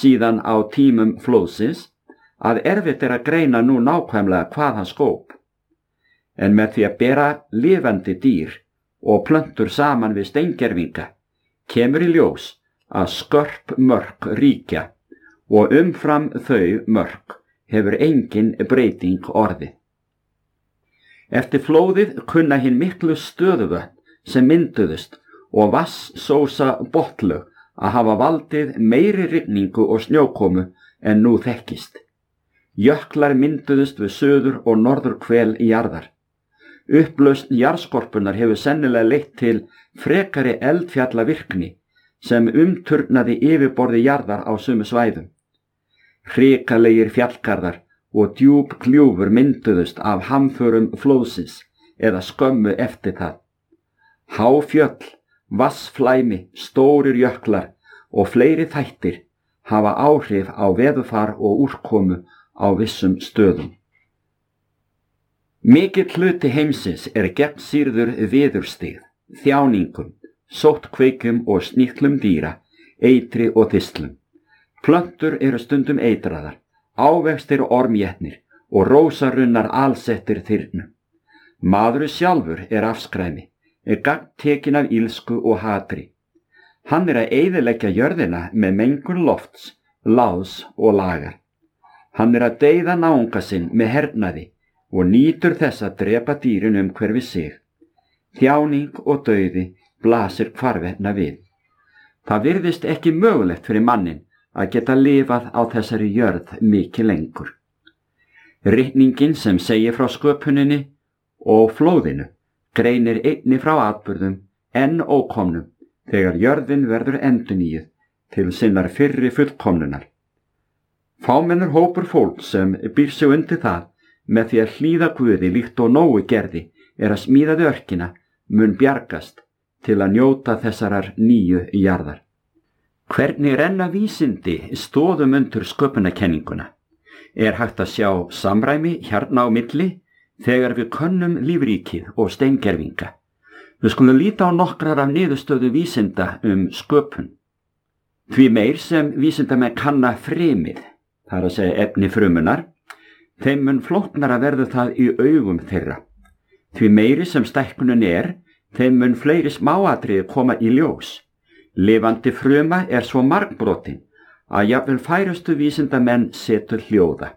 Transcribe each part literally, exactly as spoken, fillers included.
síðan á tímum flóðsins að erfitt er að greina nú nákvæmlega hvað hann skóp. En með því að bera lifandi dýr og plöntur saman við steingervinga kemur í ljós að skörp mörk ríkja og umfram þau mörk hefur engin breyting orðið. Eftir flóðið kunna hin miklu stöðuvötn sem mynduðust og vatnssósa botnlög að hafa valdið meiri rigningu og snjókomu en nú þekkist. Jöklar mynduðust við suður og norður hvel jarðar. Upplausn jarðskorpunnar hefur sennilega leitt til frekari eldfjallavirkni sem umturnaði yfirborði jarðar á sömu svæðum. Hrikalegir fjallgarðar og djúp gljúfur mynduðust af hamförum flóðsins eða skömmu eftir það. Háfjöll, vatnsflæmi, stórir jöklar og fleiri þættir hafa áhrif á veðurfar og úrkomu á vissum stöðum. Mikill hluti heimsins er gegnsýrður viðurstig, þjáningum, sóttkveikum og sníklum dýra, eitri og þistlum. Plöntur eru stundum eitraðar, ávextir ormjetnir og rósarunnar alsettir þyrnum. Maðurinn sjálfur er afskræmi, er gagntekin af ílsku og hatri. Hann er að eyðileggja jörðina með mengun lofts, láðs og lagar. Hann er að deyða náunga sinn með hernaði og nýtur þess að drepa dýrin umhverfi sig. Þjáning og dauði blasir hvarvetna við. Það virðist ekki mögulegt fyrir mannin að geta lifað á þessari jörð mikið lengur. Ritningin sem segir frá sköpuninni og flóðinu greinir einni frá atburðum enn ókomnum þegar jörðin verður endurnýjuð til sinnar fyrri fullkomnunar. Fámennur hópur fólk sem býr sig undir það með því að hlýða Guði líkt og Nói gerði er að smíðaði örkina mun bjargast til að njóta þessarar nýju jarðar. Hvernig renna vísindi stóðum undir sköpunarkenninguna? Er hægt að sjá samræmi hérna á milli þegar við könnum lífríkið og steingervinga? Við skulum líta á nokkrar af niðurstöðu vísinda um sköpun. Því meir sem vísindamenn kanna frymið, það er að segja efni frumunar, þeim mun flóknara verður það í augum þeirra. Því meiri sem stækkunin er, þeim mun fleiri smáatriði koma í ljós. Lifandi fruma er svo margbrotin að jafnvel færustu vísindamenn setur hljóða.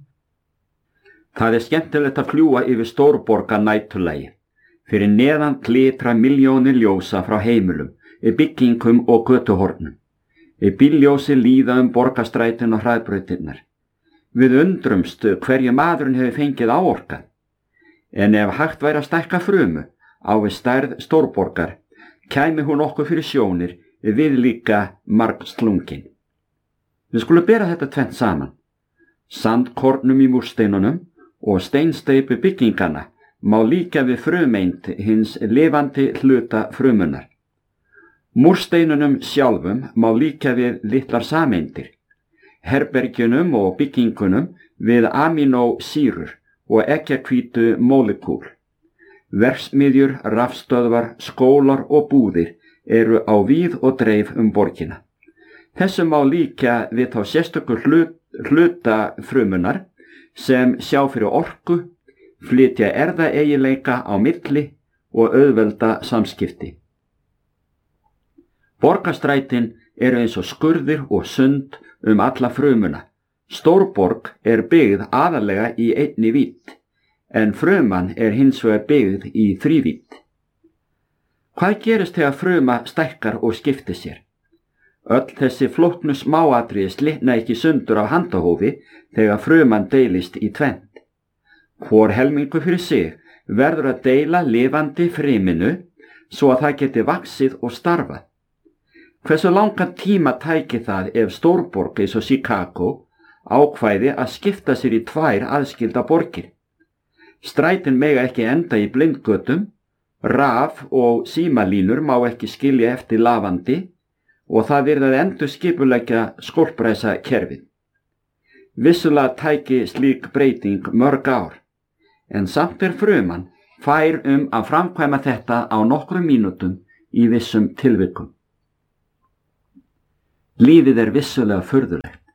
Það er skemmtilegt að fljúga yfir stórborga næturlagi. Fyrir neðan glitra milljónir ljósa frá heimilum, byggingum og götuhornum. Bílljósi líða um borgastrætin og hraðbrautirnar. Við undrumst hverju maðurinn hefur fengið áorkað. En ef hægt væri að stækka frumu á við stærð stórborgar, kæmi hún okkur fyrir sjónir við líka margslungin. Við skulum bera þetta tvennt saman. Sandkornum í múrsteinunum og steinsteypu byggingana má líka við frumeind hins lifandi hluta frumunar. Múrsteinunum sjálfum má líka við litlar sameindir, herbergjunum og byggingunum við aminósýrur og eggjahvítu mólekúl. Verksmiðjur, rafstöðvar, skólar og búðir eru á víð og dreif um borgina. Þessu má líka við þá sérstöku hlut, hluta frumunar sem sjá fyrir orku, flytja erfðaeiginleika á milli og auðvelda samskipti. Borgastrætin eru eins og skurðir og sund um alla frumuna. Stórborg er byggð aðalega í einni vídd, en fruman er hins vegar byggð í þrívídd. Hvað gerist þegar fruma stækkar og skiptir sér? Öll þessi flóknu smáatriði slitna ekki sundur á handahófi þegar fruman deilist í tvennt. Hvor helmingu fyrir sig verður að deila lifandi fryminu svo að það geti vaxið og starfað. Hversu langan tíma tæki það ef stórborg eins og Chicago ákvæði að skipta sér í tvær aðskilda borgir? Strætin mega ekki enda í blindgötum, raf og símalínur má ekki skilja eftir lafandi og það yrði að endur skipuleggja skólpræsa kerfið. Vissulega tæki slík breyting mörg ár, en samt er fruman fær um að framkvæma þetta á nokkrum mínútum í vissum tilvikum. Lífið er vissulega furðulegt.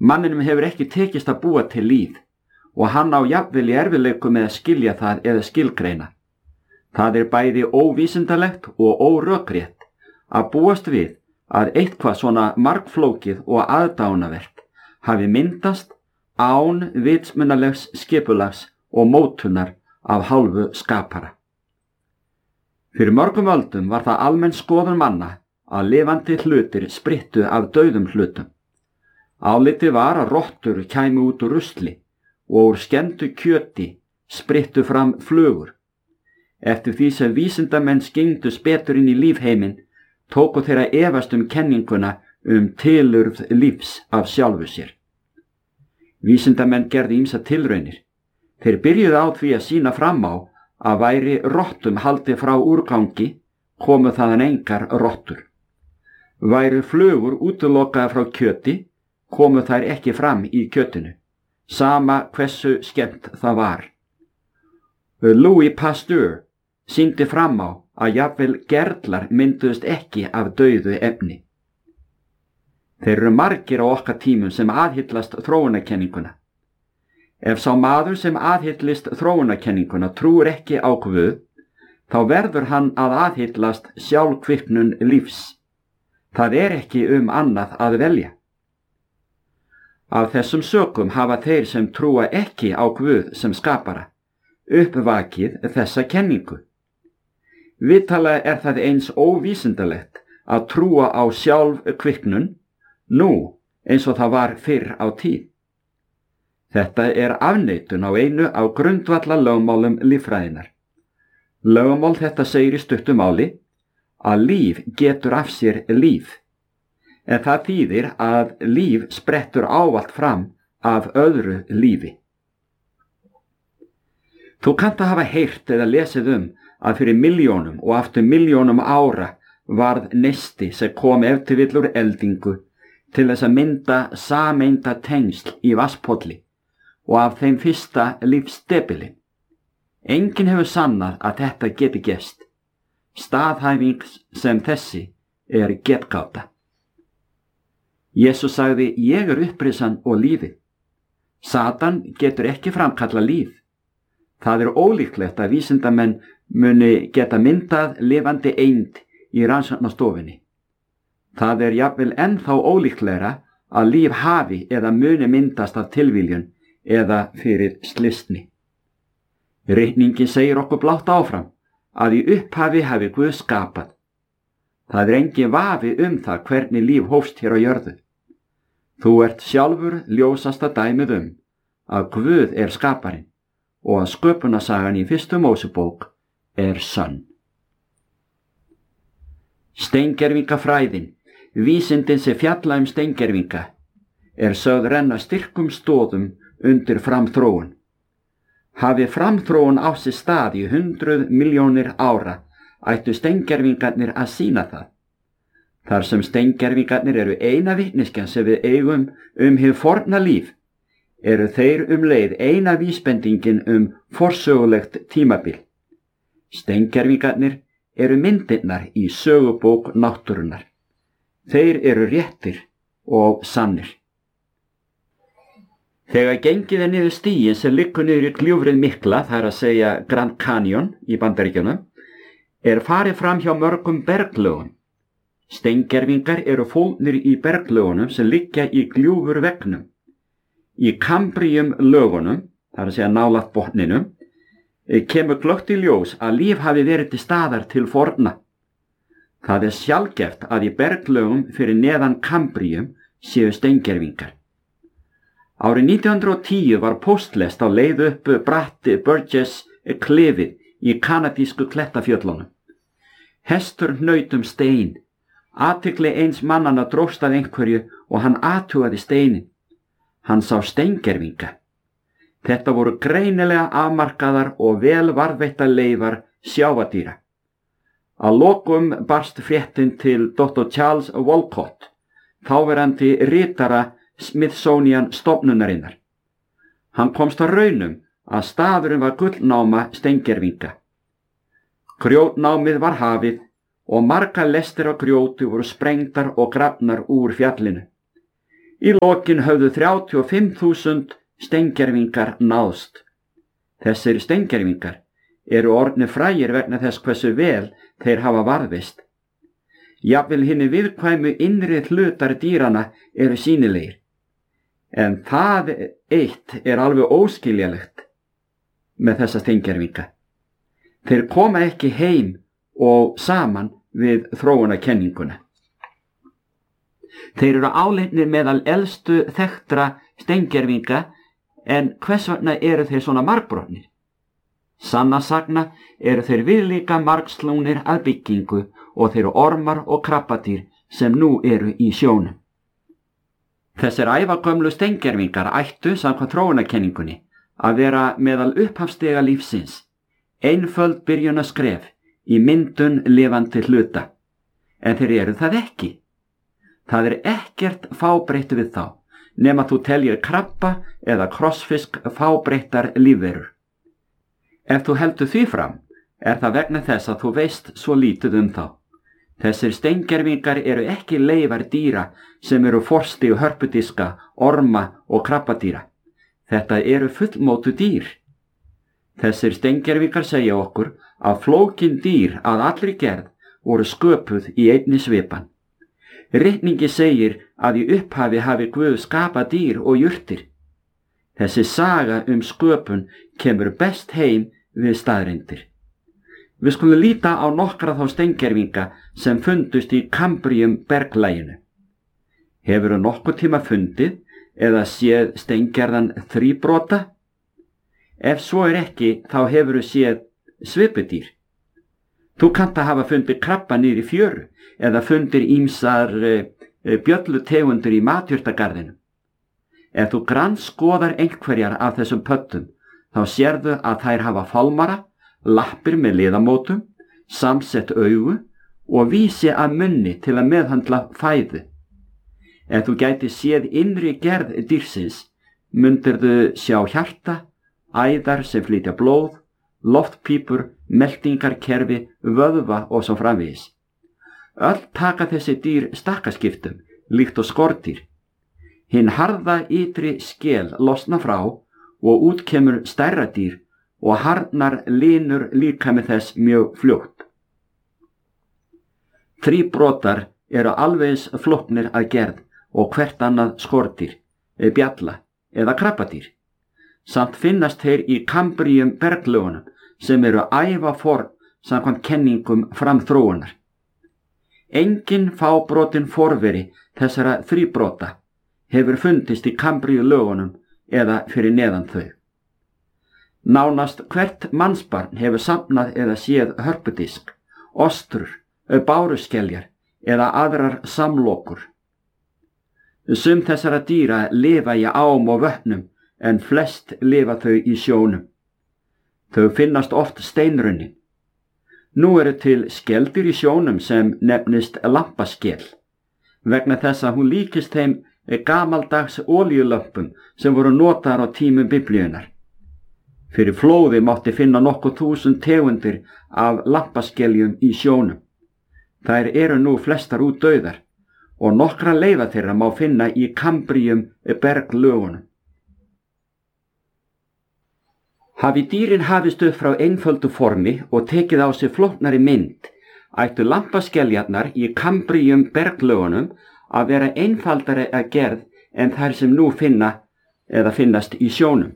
Manninum hefur ekki tekist að búa til líf og hann á jafnvel í erfiðleikum með að skilja það eða skilgreina. Það er bæði óvísindalegt og órökrétt að búast við að eitthvað svona margflókið og aðdánavert hafi myndast án vitsmunalegs skipulags og mótunar af hálfu skapara. Fyrir mörgum öldum var það almenn skoðun manna að lifandi hlutir sprittu af dauðum hlutum. Álitið var að rottur kæmu út úr rusli og úr skemmdu kjöti sprittu fram flugur. Eftir því sem vísindamenn skengdust betur inn í lífheiminn, tóku þeirra efast um kenninguna um tilurð lífs af sjálfu sér. Vísindamenn gerðu ýmsa tilraunir. Þeir byrjuðu á því að sýna fram á að væri rottum haldið frá úrgangi, komu þaðan engar rottur. Væru flugur útilokaðar frá kjöti, komu þær ekki fram í kjötinu, sama hversu skemmt það var. Louis Pasteur sýndi fram á að jafnvel gerlar mynduðust ekki af dauðu efni. Þeir eru margir á okkar tímum sem aðhyllast þróunarkenninguna. Ef sá maður sem aðhyllist þróunarkenninguna trúir ekki á Guð, þá verður hann að aðhyllast sjálfkviknun lífs. Það er ekki um annað að velja. Af þessum sökum hafa þeir sem trúa ekki á Guð sem skapara uppvakið þessa kenningu. Vitanlega er það eins óvísindalegt að trúa á sjálfkviknun nú eins og það var fyrr á tíð. Þetta er afneitun á einu af grundvallarlögmálum líffræðinnar. Lögmál þetta segir í stuttu máli að líf getur af sér líf, en það þýðir að líf sprettur ávallt fram af öðru lífi. Þú kannt að hafa heyrt eða lesið um að fyrir milljónum og aftur milljónum ára varð neisti sem kom ef til vill úr eldingu til þess að mynda sameinda tengsl í vatnspolli og af þeim fyrsta lífsdebili. Enginn hefur sannað að þetta geti gerst. Staðhæfing sem þessi er getgáta. Jesús sagði, ég er upprisan og lífið. Satan getur ekki framkalla líf. Það er ólíklegt að vísindamenn muni geta myndað lifandi eind í rannsóknastofunni. Það er jafnvel ennþá ólíklegra að líf hafi eða muni myndast af tilviljun eða fyrir slysni. Reikningin segir okkur blátt áfram að í upphafi hafi Guð skapað. Það er engin vafi um það hvernig líf hófst hér á jörðu. Þú ert sjálfur ljósasta dæmið um að Guð er skaparinn og að sköpunarsagan í fyrstu Mósebók er sönn. Steingervingafræðin, vísindin sem fjalla um steingervinga, er sögð renna styrkum stoðum undir framþróun. Hafi framþróun á sér stað í hundruð milljónir ára, ættu steingervingarnir að sýna það. Þar sem steingervingarnir eru eina vitneskjan sem við eigum um hið forna líf, eru þeir um leið eina vísbendingin um forsögulegt tímabil. Steingervingarnir eru myndirnar í sögubók náttúrunnar. Þeir eru réttir og sannir. Þegar gengið er niður stíginn sem liggur niður í gljúfrið mikla, það er að segja Grand Canyon í Bandaríkjunum, er farið fram hjá mörgum berglögum. Steingervingar eru fólgnir í berglögunum sem liggja í gljúfur veggnum. Í Kambrium lögunum, það er að segja nálægt botninum, kemur glöggt í ljós að líf hafi verið til staðar til forna. Það er sjaldgæft að í berglögum fyrir neðan Kambrium séu steingervingar. Árið nítján hundruð og tíu var póstlest á leið upp bratti Burgess klifið í kanadísku klettafjöllunum. Hestur hnaut um stein. Athygli eins mannanna dróst að einhverju og hann athugaði steinin. Hann sá steingervinga. Þetta voru greinilega afmarkaðar og vel varðveittar leifar sjávardýra. Að lokum barst fréttin til doktor Charles Walcott, þáverandi ritara Smithsonian stofnunarinnar. Hann komst að raunum að staðurinn var gullnáma steingervinga. Grjótnámið var hafið og margar lestir á grjóti voru sprengdar og grafnar úr fjallinu. Í lokin höfðu þrjátíu og fimm þúsund steingervingar náðst. Þessir steingervingar eru orðnir frægir vegna þess hversu vel þeir hafa varðveist. Jafnvel hinni viðkvæmu innri hlutar dýrana eru sýnilegir, en það eitt er alveg óskiljalegt með þessa steingervinga. Þeir koma ekki heim og saman við þróunarkenninguna. Þeir eru álitnir meðal elstu þekktra steingervinga, en hvers vegna eru þeir svona margbrotnir? Sanna sagna eru þeir viðlíka margslungnir að byggingu og þeir eru ormar og krabbadýr sem nú eru í sjónum. Þessir ævagömlu steingervingar ættu samkvæmt þróunarkenningunni að vera meðal upphafsstiga lífsins, einföld byrjunaskref í myndun lifandi hluta, en þeir eru það ekki. Það er ekkert fábreytt við þá, nema þú teljir krabba eða krossfisk fábreyttar lífverur. Ef þú heldur því fram, er það vegna þess að þú veist svo lítið um þá. Þessir steingervingar eru ekki leifar dýra sem eru forsti og hörpudiska, orma og krabbadýra. Þetta eru fullmótu dýr. Þessir steingervingar segja okkur að flókin dýr að allri gerð voru sköpuð í einni svipan. Ritningi segir að í upphafi hafi Guð skapað dýr og jurtir. Þessi saga um sköpun kemur best heim við staðreyndir. Við skulum líta á nokkra þá steingervinga sem fundust í Kambrium berglæginu. Hefurðu nokkuð tíma fundið eða séð steingerðan þríbrota? Ef svo er ekki, þá hefurðu séð svipudýr. Þú kannt að hafa fundið krabba niður í fjöru eða fundir ýmsar e, e, bjöllutegundir í matjurtagarðinu. Ef þú grannskoðar einhverjar af þessum pöttum, þá sérðu að þær hafa fálmara, lappir með liðamótum, samsett augu og vísi að munni til að meðhandla fæðu. Ef þú gæti séð innri gerð dýrsins, mundirðu sjá hjarta, æðar sem flytja blóð, loftpípur, meltingarkerfi, vöðva og svo framvegis. Öll taka þessi dýr stakkaskiptum, líkt og skordýr. Hinn harða ytri skel losna frá og út kemur stærra dýr og harðnar linur líkami þess mjög fljótt. Þríbrotar eru alvegis flóknir að gerð og hvert annað skordýr, bjalla eða krabbadýr. Samt finnast þeir í Kambrium berglögunum sem eru ævaforn samkvæmt kenningum framþróunar. Engin fábrotin forveri þessara þríbrota hefur fundist í Kambriu lögunum eða fyrir neðan þau. Nánast hvert mannsbarn hefur safnað eða séð hörpudisk, ostrur, báruskeljar eða aðrar samlokur. Sum þessara dýra lifa í ám og vötnum en flest lifa þau í sjónum. Þau finnast oft steinrunnin. Nú eru til skeldir í sjónum sem nefnist lampaskel, vegna þess að hún líkist þeim gamaldags olíulömpum sem voru notaðar á tímum Biblíunnar. Fyrir flóði mátti finna nokkuð þúsund tegundir af lampaskeljum í sjónum. Þær eru nú flestar út dauðar og nokkra leifa þeirra má finna í Kambrium berglögunum. Hafi dýrin hafist upp frá einföldu formi og tekið á sig flóknari mynd, ættu lampaskeljarnar í Kambrium berglögunum að vera einfaldari að gerð en þær sem nú finna eða finnast í sjónum.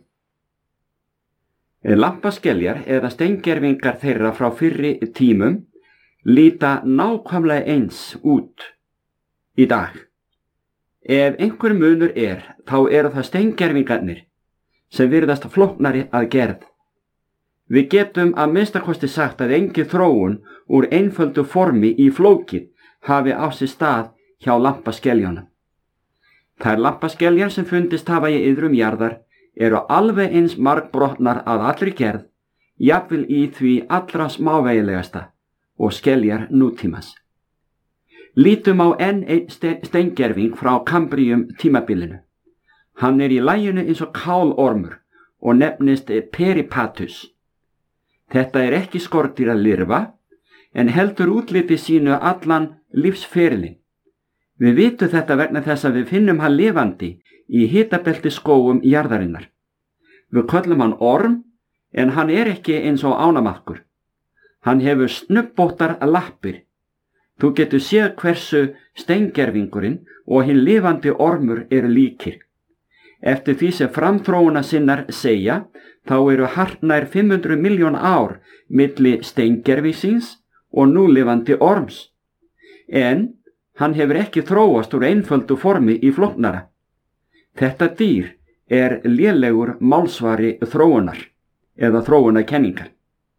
Lampaskeljar eða steingervingar þeirra frá fyrri tímum líta nákvæmlega eins út í dag. Ef einhver munur er, þá eru það steingervingarnir sem virðast flóknari að gerð. Við getum að minnstakosti sagt að engin þróun úr einföldu formi í flókið hafi á sér stað hjá lampaskeljónum. Þær lampaskeljar sem fundist hafa í iðrum jarðar eru alveg eins margbrotnar að allri gerð, jafnvel í því allra smávægilegasta og skeljar nútímans. Lítum á enn einn steingerving frá Kambrium tímabilinu. Hann er í laginu eins og kálormur og nefnist peripatus. Þetta er ekki skordýr að lirfa, en heldur útliti sínu allan lífsferilinn. Við vitum þetta vegna þess að við finnum hann lifandi í hitabelti skógum jarðarinnar. Við köllum hann orm, en hann er ekki eins og ánamaðkur. Hann hefur snubbóttar lappir. Þú getur séð hversu steingervingurinn og hinn lifandi ormur eru líkir. Eftir því sem framþróuna sinnar segja, þá eru hartnær fimm hundruð milljón ár milli steingervingsins og núlifandi orms. En hann hefur ekki þróast úr einföldu formi í flóknara. Þetta dýr er lélegur málsvari þróunar eða þróunarkenningar.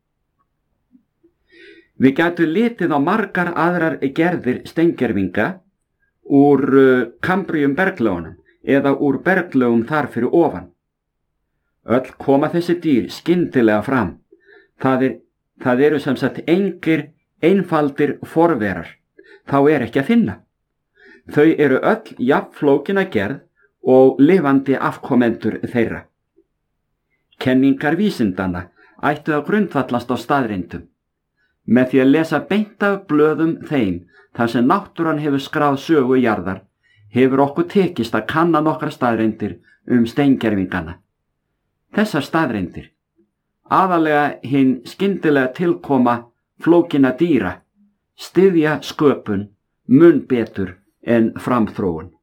Við gætum litið á margar aðrar gerðir steingervinga úr Kambrium berglögunum eða úr berglögum þar fyrir ofan. Öll koma þessi dýr skyndilega fram. Það, er, það eru sem sagt engir einfaldir forverar. Þá er ekki að finna. Þau eru öll jafnflókin að gerð og lifandi afkomendur þeirra. Kenningar vísindanna ættu að grundvallast á staðreyndum. Með því að lesa beint af blöðum þeim þar sem náttúran hefur skráð sögu jarðar, hefur okkur tekist að kanna nokkra staðreyndir um steingervingana. Þessar staðreyndir, aðalega hinn skyndilega tilkoma flókinna dýra, styðja sköpun mun betur en framþróun.